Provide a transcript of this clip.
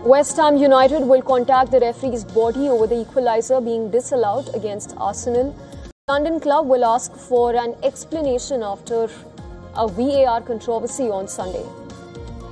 West Ham United will contact the referee's body over the equaliser being disallowed against Arsenal. The London club will ask for an explanation after a VAR controversy on Sunday.